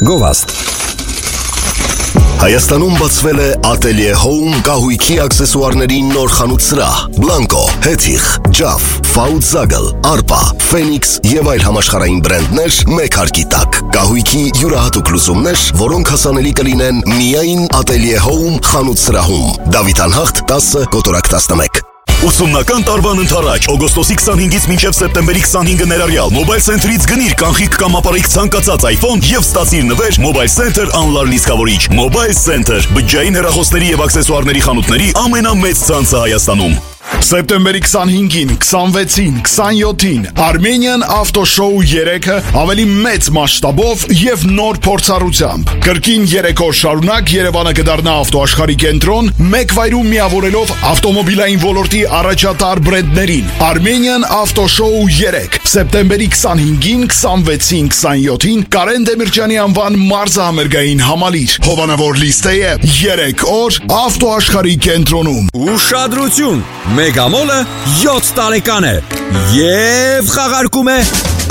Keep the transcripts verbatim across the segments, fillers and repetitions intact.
Գովաստ Հայաստանում բացվել է Atelier Home կահույքի աքսեսուարների նոր խանութ սրահ, Blanco, Hethich, Jaff, Fautzagel, Arpa, Phoenix եւ այլ համաշխարհային բրենդներ մեկ հարկի տակ։ Կահույքի յուրահատուկ լուծումներ, որոնք հասանելի կլինեն միայն Atelier Home խանութ սրահում։ Դավիթ Անհախտ տասը կոտորակ տասնմեկ։ Ուսումնական տարվան ընթരാճ օգոստոսի քսանհինգից մինչև սեպտեմբերի քսանհինգը ներառյալ Mobile Center-ից գնիր կանխիկ կամ ապարիկ ցանկացած iPhone եւ ստացիր նվեր Mobile Center անլար լիցքավորիչ։ Mobile Center բջջային հեռախոսների եւ աքսեսուարների խանութների ամենամեծ ցանցը Հայաստանում։ Սեպտեմբերի քսանհինգին, քսանվեցին, քսանյոթին Armenian Auto Show երեքը ավելի մեծ մասշտաբով եւ նոր փորձառությամբ։ Կրկին երեք օր շարունակ Երևանը կդառնա ավտոաշխարհի կենտրոն, մեկ վայրում միավորելով ավտոմոբիլային ոլորտի առաջատար բրենդներին։ Armenian Auto Show երեք, սեպտեմբերի քսանհինգին, քսանվեցին, քսանյոթին Կարեն Դեմիրճյանի անվան մարզահամերգային համալիր։ Հովանավոր լիստեը երեք օր ավտոաշխարհի կենտրոնում։ Ուշադրություն։ Մեգամոլը յոթ տարեկան է և խաղարկում է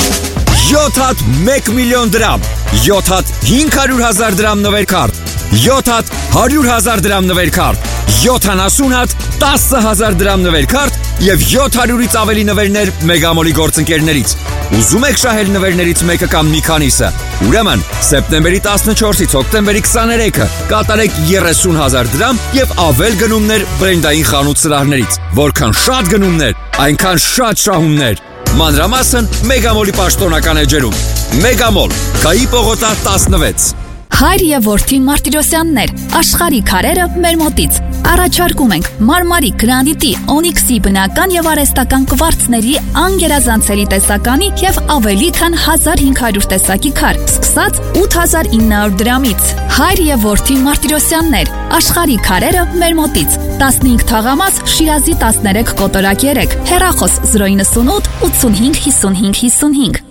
յոթ հատ մեկ միլիոն դրամ, յոթ հատ հինգ հարյուր հազար դրամ նվերքարտ, յոթ հատ հարյուր հազար դրամ նվերքարտ, յոթանասուն հատ տասը հազար դրամ նվերքարտ և յոթ հարյուրից ավելի նվերներ Մեգամոլի գործընկերներից։ Ուզում եք շահել նվերներից մեկը կամ մի քանիսը։ Ուրեմն, սեպտեմբերի տասնչորսից հոկտեմբերի քսաներեքը կատարեք երեսուն հազար դրամ եւ ավել գնումներ բրենդային խանութ սրահներից։ Որքան շատ գնումներ, այնքան շատ շահումներ։ Մանրամասն Մեգամոլի պաշտոնական էջերում։ Մեգամոլ, Գայի պողոտա տասնվեց։ Հայր եւ որդի Մարտիրոսյաններ, աշխարհի քարերը մեր մոտից։ Առաջարկում ենք մարմարի, գրանիտի, օնիքսի բնական եւ արհեստական կվարցների անգերազանցելի տեսականի եւ ավելի քան հազար հինգ հարյուր տեսակի քար, սկսած ութ հազար ինը հարյուր դրամից։ Հայր եւ որդի Մարտիրոսյաններ, աշխարհի քարերը մեր մոտից։ տասնհինգ թաղամաս, Շիրազի տասներեք կոտորակ երեք, հեռախոս զրո իննսունութ ութսունհինգ հիսունհինգ հիսունհինգ։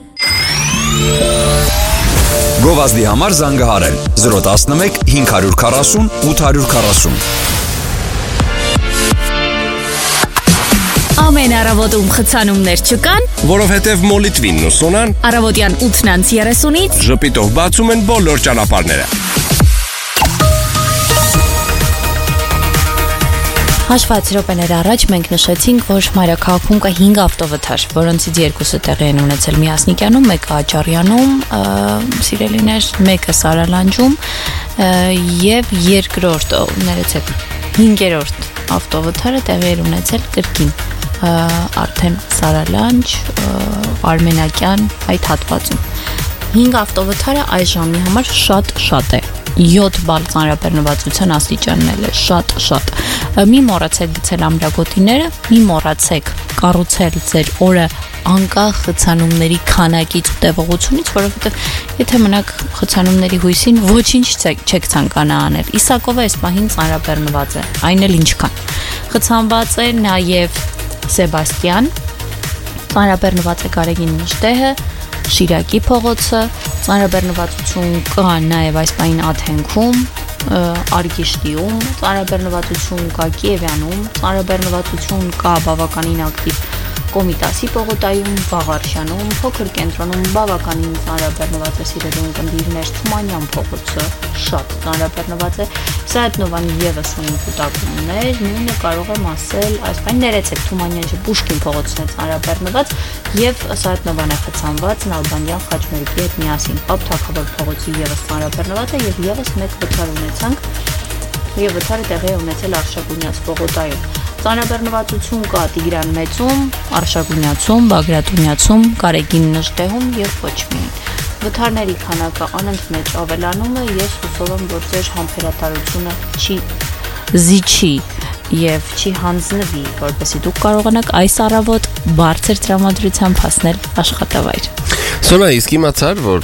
Գովազդի համար զանգահարել զրո տասնմեկ հինգ հարյուր քառասուն ութ հարյուր քառասուն։ Ամեն առավոտում խցանումներ չկան, որովհետև Մոլիտվինն ու Սոնան առավոտյան ութնից երեսունից ժպիտով բացում են բոլոր ճանապարհները։ Հաշված րոպեներ առաջ մենք նշեցինք, որ մայրաքաղաքում կա հինգ ավտովթար, որոնցից երկուսը տեղի են ունեցել Միասնիկյանում, մեկը Աճարյանում, սիրելիներ, մեկը Սարալանջում եւ երկրորդ, ներեցեք, հինգերորդ ավտովթարը տեղի էր ունեցել կրկին արդեն Սարալանջ, Արմենակյան այդ հատվածում։ հինգ ավտովթարը այս ժամի համար շատ-շատ է։ յոթ բալ ծանրաբեռնվածության աստիճանն էլ է շատ-շատ։ Մի մոռացեք գցել ամրագոտիները, մի մոռացեք կառուցել ձեր օրը անկախ խցանումների քանակից ու տևողությունից, որովհետև եթե մնաք խցանումների հույսին, ոչինչ չեք ցանկանա անել։ Իսակովը այս պահին ծանրաբեռնված է, այն էլ ինչքան։ Խցանված է նաև Սեբաստիան, ծանրաբեռնված է Գարեգին Նժդեհը, Շիրակի փողոցը, ծանրաբեռնվածություն կա նաև այս պահին Աթենքում, Արգիշտիում, ծանրաբեռնվածություն կա Կիևյանում, ծանրաբեռնվածություն կա բավականին ակտիվ Կոմիտասի պողոտայում, Վաղարշյանում, փոքր կենտրոնում բավականին ծանրաբեռնված է սիրելի ունկնդիրներ, Թումանյան փողոցը շատ ծանրաբեռնված է, Սայաթնովան ևս ունի կուտակումներ, նույնը կարող եմ ասել, այս պայն ներեցեք Թումանյան Պուշկին փողոցն է ծանրաբեռնված եւ Սայաթնովան է խցանված Նալբանդյան Խաչմերուկի հետ միասին, Պապ Թագավոր փողոցի ևս ծանրաբեռնված է եւ ևս մեկ վթար ունեցանք եւ վթարը տեղի է ունեցել Արշակունյաց պողոտայում։ Ծանրաբեռնվածություն կա Տիգրան Մեծում, Արշակունյացում, Բագրատունյացում, Գարեգին Նժդեհում եւ ոչ միայն։ Վթարների քանակը անընդմեջ ավելանում է, ես հուսով եմ, որ ձեր համբերատարությունը չի զիջի եւ չի հանձնվի, որպեսզի դուք կարողանաք այս առավոտ բարձր տրամադրությամբ հասնել աշխատավայր։ Սոնա, իսկ իմացար, որ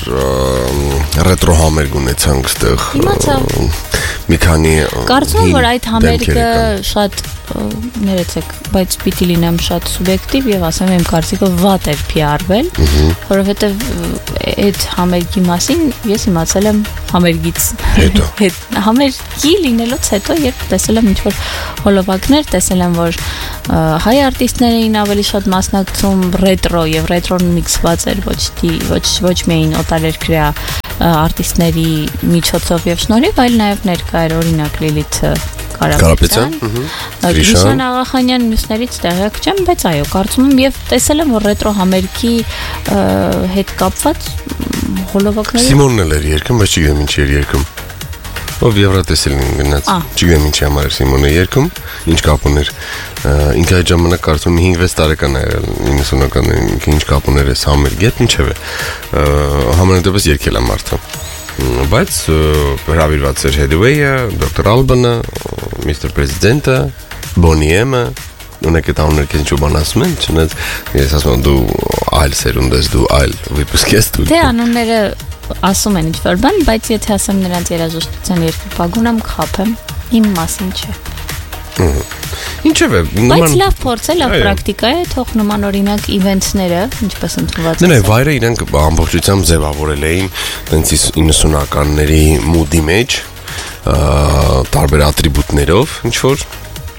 ռետրո համերգ ունեցանք ստեղ։ Իմացա։ Մի քանի Կարծում եմ, որ այդ համերգը շատ ներեցեք, բայց պիտի լինեմ շատ սուբյեկտիվ եւ ասեմ իմ կարծիքով վատ էր պի արվել, որովհետեւ այդ համերգի մասին ես իմացել եմ համերգից հետո։ Համերգի լինելուց հետո, երբ տեսել եմ ինչ-որ հոլովակներ, տեսել եմ, որ հայ արտիստներ էին ավելի շատ մասնակցում ռետրո եւ ռետրոն միքսված էր ոչ ոչ ոչ միայն օտարերկրյա արտիստների միջոցով եւ շնորհիվ, այլ նաեւ ներկա էր օրինակ Լիլիթ Կարապետյան, Գրիշան Աղախանյան, մյուսներից տեղյակ չեմ, բայց այո, կարծում եմ եւ տեսել եմ, որ ռետրո համերգի հետ կապված հոլովակների Սիմոնն էլ էր երգում, բայց չգիտեմ ինչի էր երգում։ Ով Եվրատեսիլին գնաց, չգիտեմ ինչի համար էր Սիմոնը երգում, ինչ կապ ուներ։ Ինքը այդ ժամանակ կարծում եմ հինգ-վեց տարեկան է եղել, իննսունականներին, ինչ կապ ուներ այս համերգի հետ, ինչեւ է։ Համենայնդեպս երգել է մարդը։ Բայց հրավիրված էր Headway-ը, Դոկտոր Ալբանը, Միստր Պրեզիդենտը, Բոնիեմը, ունեք այդ անունները քեզ ինչ բան ասում են, չնայած ես ասում եմ դու այլ սերունդ ես, դու այլ վիպուսկես դու։ Դե անունները ասում են ինչ-որ բան, բայց եթե ասեմ նրանց երաժշտության երկրպագունամ խափեմ, իմ մասին չէ։ Ինչևէ, բայց լավ փորձ է, լավ պրակտիկա է, թող նման օրինակ իվենթները, ինչպես ընդունված է։ Նե, վայրը իրենք ամբողջությամբ ձևավորել էին տենց իննսունականների մուդի մեջ, տարբեր ատրիբուտներով, ինչ որ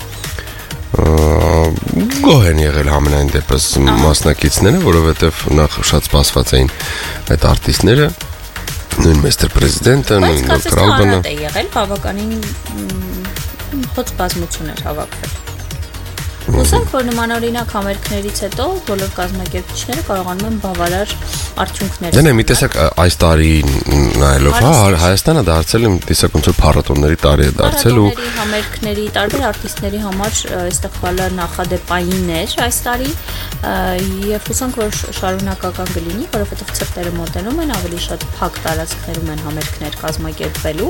գոհ են եղել համենայն դեպս մասնակիցները, որովհետև նախ շատ սպասված էին այդ արտիստները, նույն Միստր Պրեզիդենտը, նույն Դոկտոր Ալբանը։ Բայց կասես եղել, բավականին հոց բազմություն էր հավաքվել։ Հուսանք, որ նման օրինակ համերգներից հետո բոլոր կազմակերպիչները կարողանում են բավարար արդյունքներ։ Դե մի տեսակ այս տարի նայելով, հա, Հայաստանը դարձել է տեսակ ոնց որ փառատոների տարի է դարձել ու համերգների տարբեր արտիստների համար այստեղ բալա նախադեպային էր այս տարի եւ հուսանք, որ շարունակական կլինի, որովհետեւ ցրտերը մոտենում են, ավելի շատ փակ տարածքներում են համերգներ կազմակերպվելու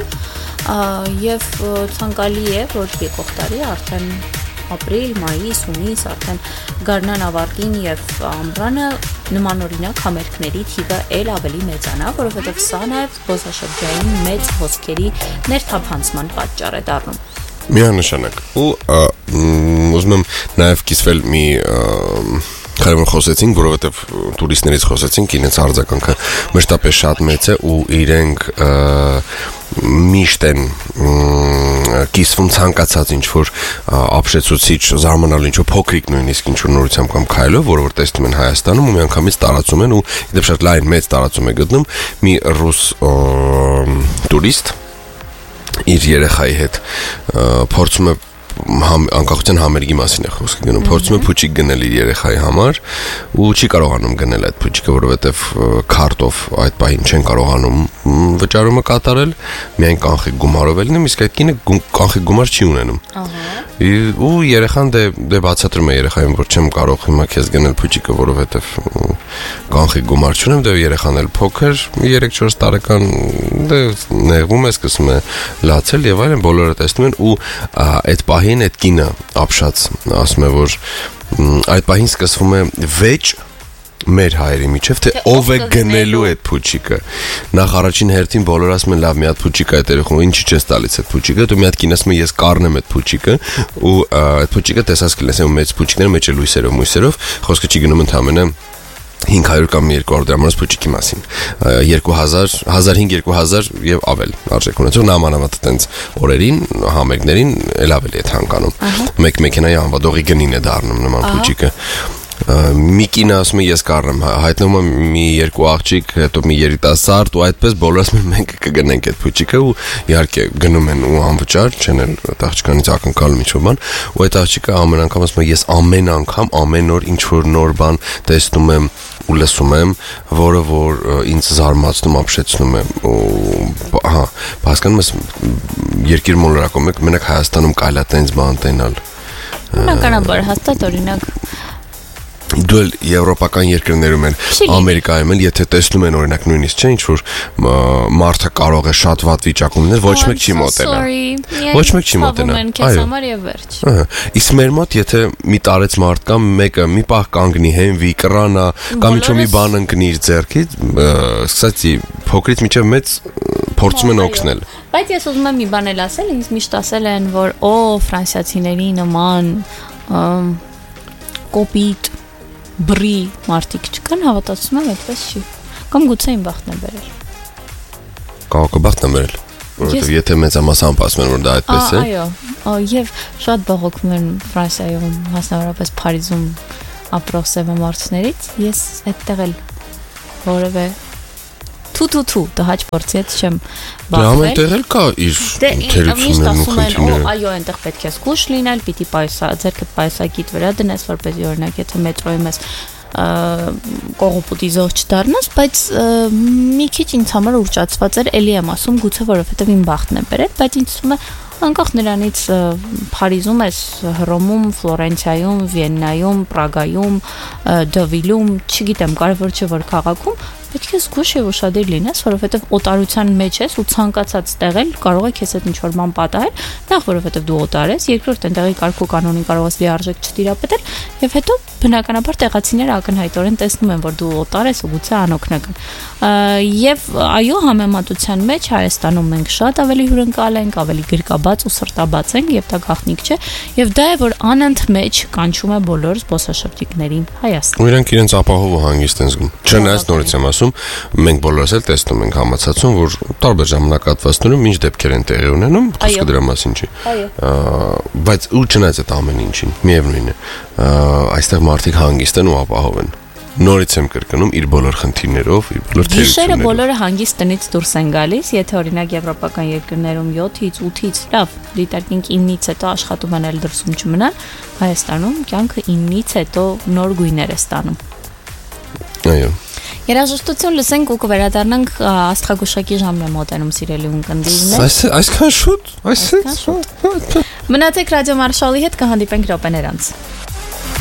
եւ ցանկալի է, որ եկող տարի արդեն ապրիլ, մայիս, հունիս արդեն գարնան ավարտին եւ ամռանը նման օրինակ համերգների թիվը ել ավելի մեծանա, որովհետեւ սա նաեւ զբոսաշրջային մեծ հոսքերի ներթափանցման պատճառ է դառնում։ Միանշանակ։ Ու ուզում եմ նաեւ կիսվել մի Կարևոր խոսեցինք, որովհետև տուրիստներից խոսեցինք, իրենց արձագանքը մշտապես շատ մեծ է ու իրենք միշտ են կիսվում ցանկացած ինչ-որ ապշեցուցիչ, զարմանալի ինչ-որ փոքրիկ նույնիսկ ինչ-որ նորությամբ կամ քայլով, որը որ տեսնում են Հայաստանում ու միանգամից տարածում են ու իդեպ շատ լայն մեծ տարածում է գտնում մի ռուս տուրիստ իր երեխայի հետ փորձում է անկախության համերգի մասին է խոսքը գնում, փորձում է փուչիկ գնել իր երեխայի համար ու չի կարողանում գնել այդ փուչիկը, որովհետև քարտով այդ պահին չեն կարողանում վճարումը կատարել, միայն կանխիկ գումարով է լինում, իսկ այդ կինը կանխիկ գումար չի ունենում։ Ու երեխան դե դե բացատրում է երեխային, որ չեմ կարող հիմա քեզ գնել փուչիկը, որովհետև կանխիկ գումար չունեմ, դե երեխան էլ փոքր, երեք-չորս տարեկան, դե նեղվում է, սկսում է լացել եւ այլն, բոլորը տեսնում են ու այդ պահին այդ կինը ապշած ասում է, որ այդ պահին սկսվում է վեճ մեր հայերի միջև, թե ով է գնելու այդ փուչիկը։ Նախ առաջին հերթին բոլորը ասում են լավ, մի հատ փուչիկա այդ երեխուն, ինչի՞ չես տալիս այդ փուչիկը, դու մի հատ կին ասում ես կառնեմ այդ փուչիկը ու այդ փուչիկը տեսած կլինես այն մեծ փուչիկները մեջ է լույսերով, մույսերով, խոսքը չի գնում ընդհանրապես հինգ հարյուր կամ երկու հարյուր դրամանոց փուչիկի մասին երկու հազար, հազար հինգ երկու հազար եւ ավել արժեք ունեցող նամանավատ տենց օրերին, համերգներին էլ ավելի է թանկանում։ Մեկ մեքենայի անվադողի գնին է դառնում նման փուչիկը։ Մի կինը ասում է ես կառնեմ, հայտնվում է մի երկու աղջիկ, հետո մի երիտասարդ ու այդպես բոլորը ասում են մենք կգնենք այդ փուչիկը ու իհարկե գնում են ու անվճար, չեն էլ աղջկանից ակնկալում ինչ-որ բան, ու այդ աղջիկը ամեն անգամ ասում է ես ամեն անգամ ամեն օր ինչ-որ նոր բան տեսնում եմ ու լսում եմ, որը որ ինձ զարմացնում, ապշեցնում է ու հա, հասկանում ես երկիր մոլորակում եք, մենակ Հայաստանում կարելի է տենց բան տենալ։ Բնականաբար հաստատ օրինակ դու էլ եվրոպական երկրներում են, Ամերիկայում են, եթե տեսնում են օրինակ նույնիսկ չէ, ինչ որ մարդը կարող է շատ վատ վիճակում լինել, ոչ մեկ չի մոտենա։ Ոչ մեկ չի մոտենա։ Այո։ Իսկ մեր մոտ եթե մի տարեց մարդ կամ մեկը մի պահ կանգնի, հենվի, կռանա, կամ ինչ-որ մի բան ընկնի իր ձեռքից, սկսեցի փոքրից մինչև մեծ փորձում են օգնել։ Բայց ես ուզում եմ մի բան էլ ասել, ինձ միշտ ասել են, որ օ ֆրանսիացիների նման կոպիտ բրի մարդիկ չկան, հավատացում եմ, այդպես չի։ Կամ գուցե իմ բախտն է բերել։ Կարող է բախտն է բերել, որովհետև եթե մեծամասամբ ասում են, որ դա այդպես է։ Այո, եւ շատ բողոքում են Ֆրանսիայում, մասնավորապես Փարիզում ապրող սևամարդներից, ես այդտեղ էլ որևէ Թու-թու-թու, տհաճ փորձի հետ չեմ Դե ամենտեղ էլ կա իր թերություններն ու խնդիրները։ Այո, այնտեղ պետք է զգուշ լինել, պիտի պայուսա, ձեռքդ պայուսակիդ վրա դնես, որպեսզի օրինակ եթե մետրոյում ես կողոպուտի զոհ չդառնաս, բայց մի քիչ ինձ համար ուռճացված էր, էլի եմ ասում, գուցե որովհետև իմ բախտն է բերել, բայց ինձ թվում է անկախ նրանից Փարիզում ես, Հռոմում, Ֆլորենցիայում, Վիեննայում, Պրագայում, Դովիլում, չգիտեմ, կարևոր չէ որ քաղաքում պետք է զգուշ եւ ուշադիր լինես, որովհետեւ օտարության մեջ ես ու ցանկացած տեղել կարող է քեզ հետ ինչ-որ բան պատահել, նախ որովհետեւ դու օտար ես, երկրորդ այնտեղի կարգու կանոնին կարող ես լիարժեք չտիրապետել եւ հետո բնականաբար տեղացիները ակնհայտորեն տեսնում են, որ դու օտար ես ու գուցե անօգնական։ Եվ այո, համեմատության մեջ Հայաստանում մենք շատ ավելի հյուրընկալ ենք, ավելի գրկաբաց ու սրտաբաց ենք եւ դա գաղտնիք չէ, եւ դա է որ անընդմեջ կանչում է բոլոր զբոսաշրջիկներին Հայաստան։ Ու իրանք իրենց ապահով ու հանգիստ են զգում։ Չնայած նորից եմ ասում, մենք բոլորս էլ տեսնում ենք համացածում, որ տարբեր ժամանակահատվածներում ինչ դեպքեր են տեղի ունենում, խոսքը դրա մասին չի։ Բայց ու չնայած այդ ամեն ինչին, միևնույն է, այստեղ մարդիկ հանգիստ են ու ապահով են։ Նորից եմ կրկնում իր բոլոր խնդիրներով, իր բոլոր թերություններով։ Գիշերը բոլորը հանգիստ տնից դուրս են գալիս, եթե օրինակ եվրոպական երկրներում յոթից, ութից, լավ, դիտարկենք իննից հետո աշխատում են էլ դրսում չմնան, Հայաստանում կյանքը իննից հետո նոր գույներ է ստանում։ Այո։ Երաժշտություն լսենք ու կվերադառնանք աստղագուշակի ժամն է մոտենում սիրելի ունկնդիրներ։ Այս այսքան շուտ, այսքան շուտ։ Մնացեք ռադիո Մարշալի հետ, կհանդիպենք րոպեներ անց։